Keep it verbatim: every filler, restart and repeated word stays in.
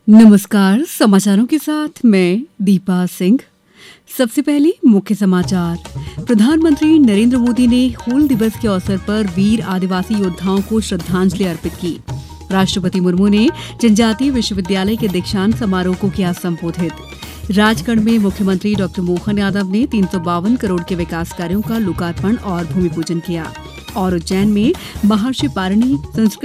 नमस्कार। समाचारों के साथ मैं दीपा सिंह। सबसे पहले मुख्य समाचार। प्रधानमंत्री नरेंद्र मोदी ने हूल दिवस के अवसर पर वीर आदिवासी योद्धाओं को श्रद्धांजलि अर्पित की। राष्ट्रपति मुर्मू ने जनजातीय विश्वविद्यालय के दीक्षांत समारोह को किया संबोधित। राजगढ़ में मुख्यमंत्री डॉक्टर मोहन यादव ने तीन सौ बावन करोड़ के विकास कार्यों का लोकार्पण और भूमि पूजन किया। और उज्जैन में महर्षि पाणिनि संस्कृत